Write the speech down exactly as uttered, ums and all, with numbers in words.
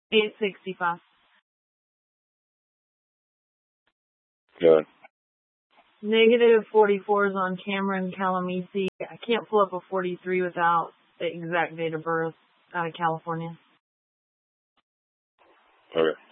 eight sixty-five. Good. Negative forty-fours on Cameron Calamisi. I can't pull up a forty-three without the exact date of birth out of California. Okay.